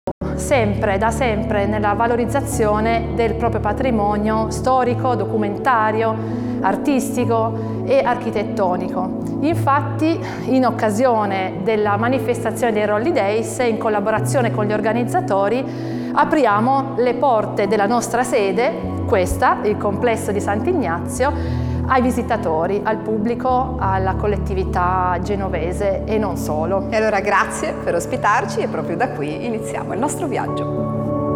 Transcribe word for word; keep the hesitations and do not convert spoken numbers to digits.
sempre, da sempre, nella valorizzazione del proprio patrimonio storico, documentario, artistico e architettonico. Infatti, in occasione della manifestazione dei Rolly Days, in collaborazione con gli organizzatori, apriamo le porte della nostra sede, questa, il complesso di Sant'Ignazio, ai visitatori, al pubblico, alla collettività genovese e non solo. E allora grazie per ospitarci e proprio da qui iniziamo il nostro viaggio.